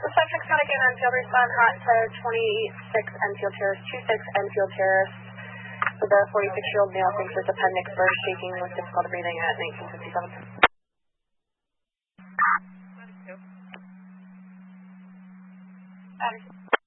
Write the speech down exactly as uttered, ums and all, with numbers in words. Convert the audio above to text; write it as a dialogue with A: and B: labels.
A: Subject Connecticut Enfield, respond hot to twenty-six Enfield Terrace, twenty-six Enfield Terrace. With a forty-six-year-old male thinks his appendix burst, shaking with difficulty breathing at nineteen fifty-seven.
B: Patterson.